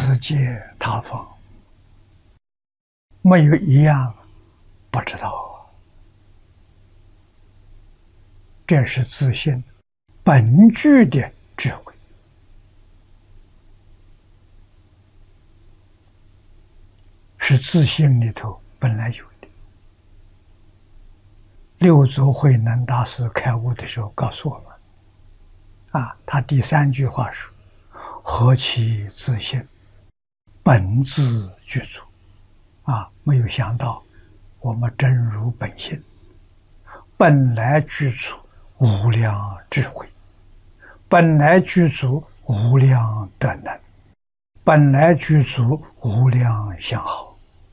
世界他方，没有一样不知道。这是自性本具的智慧，是自性里头本来有的。六祖慧能大师开悟的时候告诉我们，他第3句话说：“何其自性，本自具足。”没有想到我们真如本性，本来具足无量智慧，本来具足无量德能，本来具足无量相好，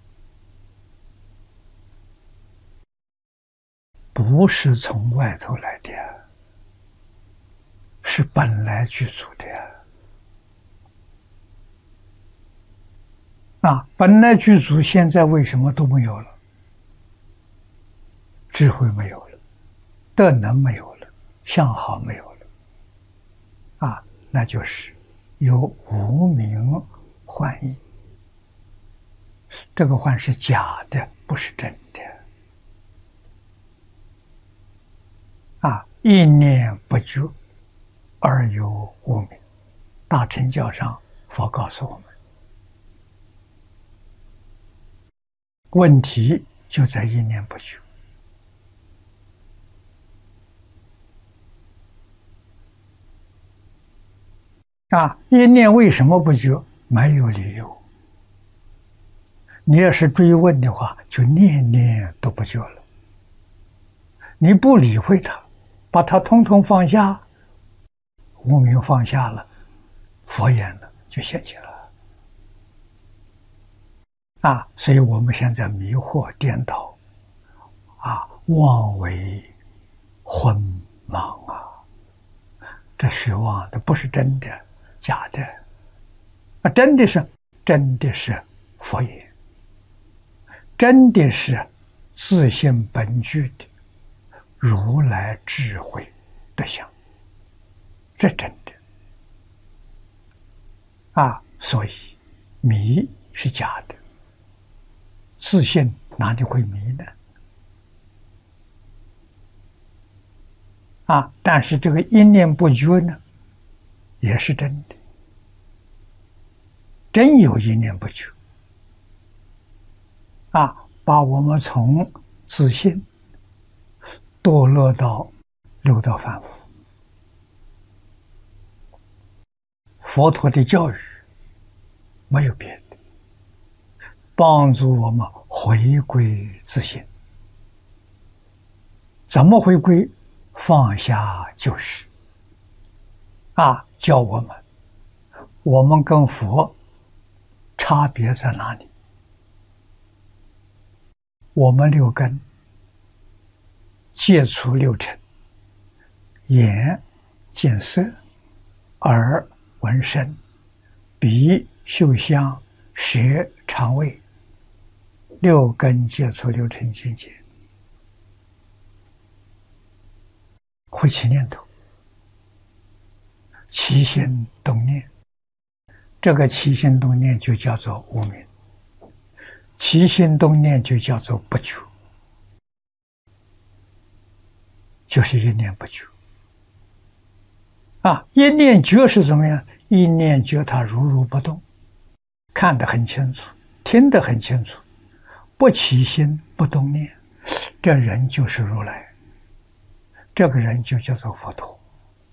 不是从外头来的，是本来具足的。本来具足，现在为什么都没有了？智慧没有了，德能没有了，相好没有了，那就是有无明幻意。这个幻是假的，不是真的。一念不觉而有无明。大乘教上佛告诉我们，问题就在一念不觉。一念为什么不觉？没有理由。你要是追问的话，就念念都不觉了。你不理会它，把它统统放下，无明放下了，佛眼了，就现前了。所以我们现在迷惑颠倒，妄为昏盲这虚妄的不是真的，假的。真的是佛言，真的是自性本具的如来智慧德相，这真的。所以迷是假的，自性哪里会迷呢？但是这个一念不觉呢，也是真的，真有一念不觉。把我们从自性堕落到六道凡夫。佛陀的教育没有别的，帮助我们回归自性。怎么回归？放下旧事。教我们跟佛差别在哪里？我们六根接触六尘，眼见色，耳闻声，鼻嗅香，舌尝味，六根接触六尘境界，会起念头，起心动念。这个起心动念就叫做无明，起心动念就叫做不觉，就是一念不觉。一念觉是怎么样？一念觉它如如不动，看得很清楚，听得很清楚，不起心不动念，这人就是如来，这个人就叫做佛陀。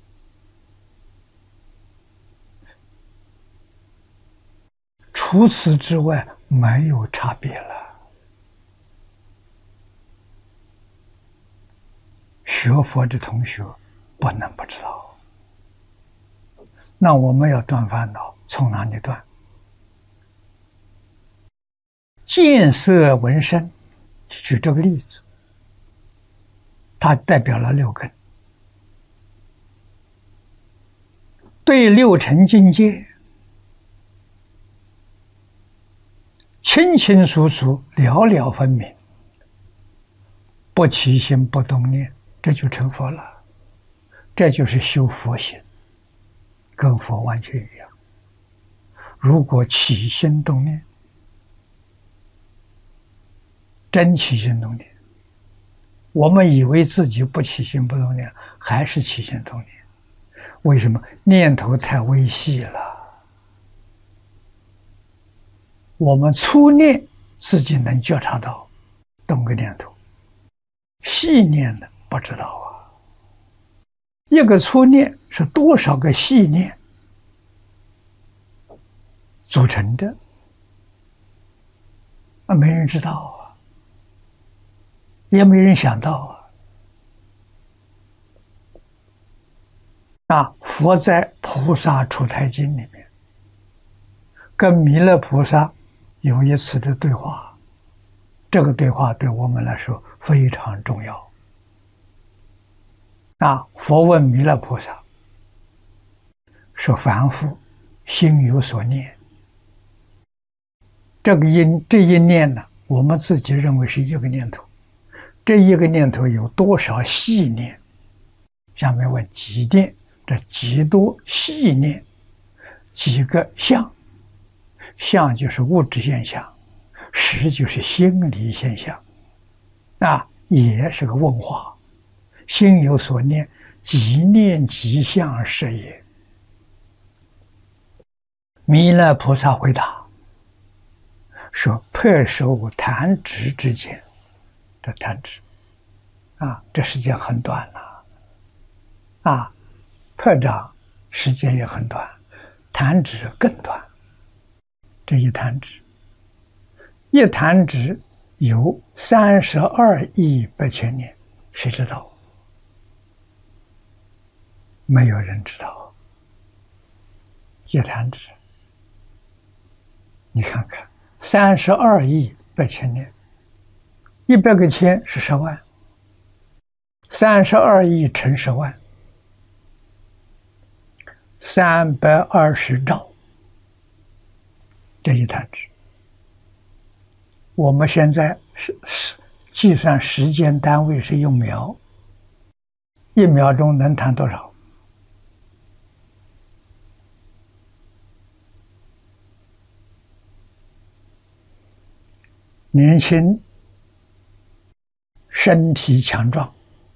除此之外没有差别了。学佛的同学不能不知道。那我们要断烦恼，从哪里断？见色闻声，举这个例子，它代表了六根，对六尘境界清清楚楚，了了分明，不起心不动念，这就成佛了。这就是修佛行，跟佛完全一样。 如果起心动念，真起心动念，我们以为自己不起心不动念，还是起心动念。为什么？念头太微细了。我们粗念自己能觉察到，动个念头；细念的不知道啊。一个粗念是多少个细念组成的？没人知道啊，也没人想到啊。佛在《菩萨出胎经》里面，跟弥勒菩萨有一次的对话，这个对话对我们来说非常重要。佛问弥勒菩萨说：“凡夫心有所念，这一念呢，我们自己认为是一个念头，这一个念头有多少细念？下面问几念？这几多细念？几个相？相就是物质现象，识就是心理现象，也是个问话。心有所念，即念即相是也。”弥勒菩萨回答说：“拍手弹指之间。”这弹指这时间很短了拍掌时间也很短，弹指更短。这一弹指有32.8亿年，谁知道？没有人知道。一弹指，你看看32.8亿年，100个千是10万，32亿乘10万，320兆。这一弹指，我们现在计算时间单位是用秒，1秒钟能弹多少？年轻，身体强壮，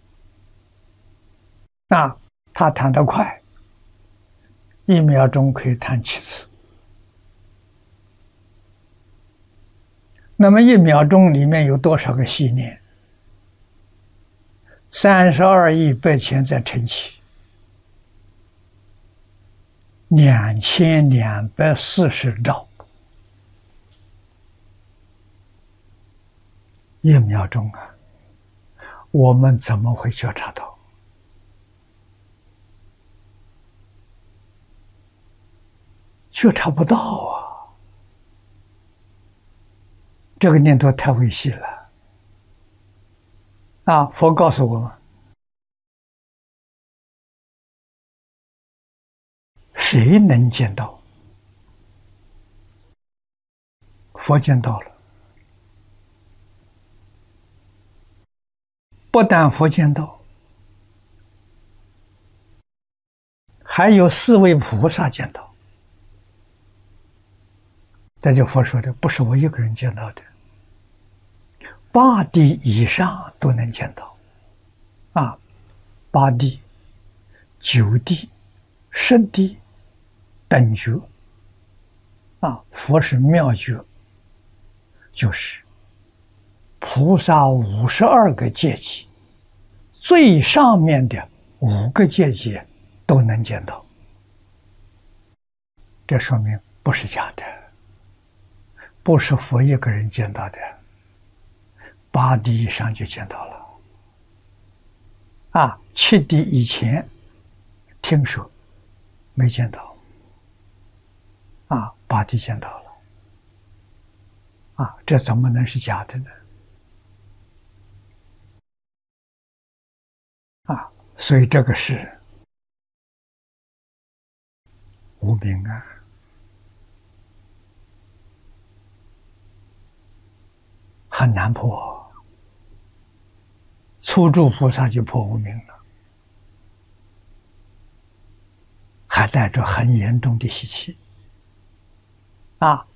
他弹得快，1秒钟可以弹7次。那么1秒钟里面有多少个细念？32.8亿再乘起，2240兆。1秒钟我们怎么会觉察到？觉察不到啊！这个念头太微细了佛告诉我们，谁能见到？佛见到了。不但佛见到，还有4位菩萨见到。这就佛说的，不是我一个人见到的，8地以上都能见到8地、9地、10地等觉佛是妙觉，就是菩萨52个阶级，最上面的5个阶级都能见到。这说明不是假的，不是佛一个人见到的，8地以上就见到了7地以前听说没见到8地见到了这怎么能是假的呢？所以这个是无明很难破，初住菩萨就破无明了，还带着很严重的习气啊，